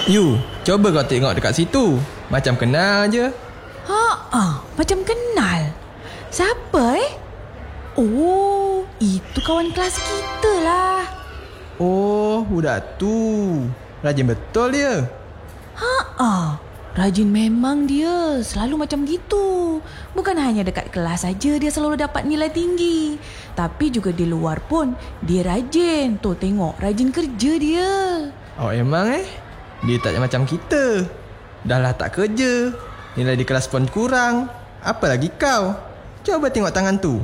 You, coba kau tengok dekat situ. Macam kenal je. Macam kenal. Siapa Oh, itu kawan kelas kita lah. Oh, budak tu. Rajin betul dia. Rajin memang dia. Selalu macam gitu. Bukan hanya dekat kelas saja dia selalu dapat nilai tinggi, tapi juga di luar pun dia rajin. Tuh tengok, rajin kerja dia. Oh emang dia tak macam kita. Dah lah tak kerja, nilai di kelas pun kurang. Apa lagi kau? Coba tengok tangan tu.